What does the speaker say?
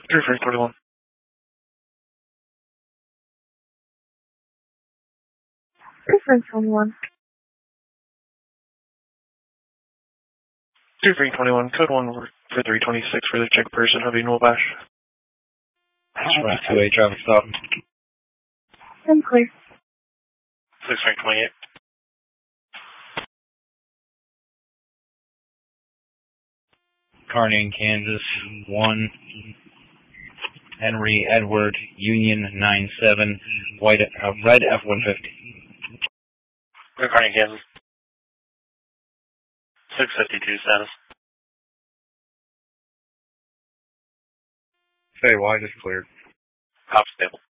321. 321. 2321, code 1 for 326 for the check person, Hubby Nulbash. Express 2A traffic stop. I'm clear. 6328. Kearney, Kansas, 1. Henry Edward, Union 97, red F-150. Kearney, Kansas. 652 status. Say, why just cleared? Top stable.